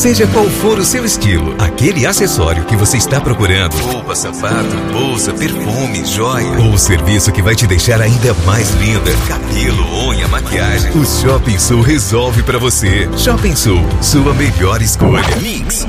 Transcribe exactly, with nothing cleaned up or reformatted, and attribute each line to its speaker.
Speaker 1: Seja qual for o seu estilo, aquele acessório que você está procurando, roupa, sapato, bolsa, perfume, joia, ou o serviço que vai te deixar ainda mais linda, cabelo, unha, maquiagem, o Shopping Sul resolve pra você. Shopping Sul, sua melhor escolha. Mix.